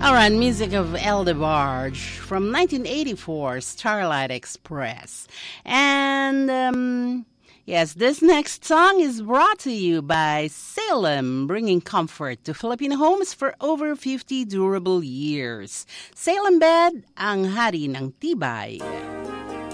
All right, music of El DeBarge from 1984, Starlight Express. And yes, this next song is brought to you by Salem, bringing comfort to Filipino homes for over 50 durable years. Salem Bed, ang hari ng tibay.